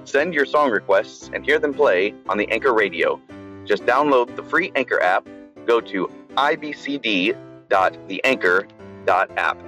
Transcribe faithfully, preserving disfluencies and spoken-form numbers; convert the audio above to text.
Send your song requests and hear them play on the Anchor Radio. Just download the free Anchor app, go to i b c d dot the anchor dot app.